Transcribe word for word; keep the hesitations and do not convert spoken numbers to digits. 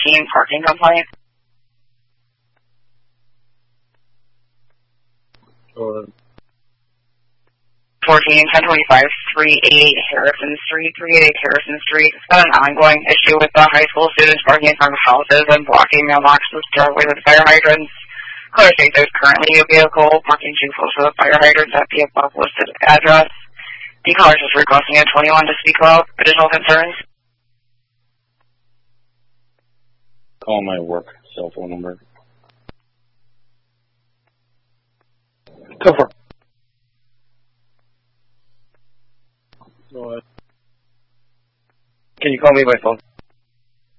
fourteen parking complaint. Uh, fourteen, ten twenty-five, three eighty-eight Harrison Street, three eighty-eight Harrison Street. It's got an ongoing issue with the high school students parking in front of houses and blocking mailboxes, doorways, and fire hydrants. Clear State, there's currently a vehicle parking too close to the fire hydrants at the above listed address. The caller is requesting a twenty-one to speak about additional concerns. Call my work cell phone number. Go for it. Go ahead. Can you call me by phone?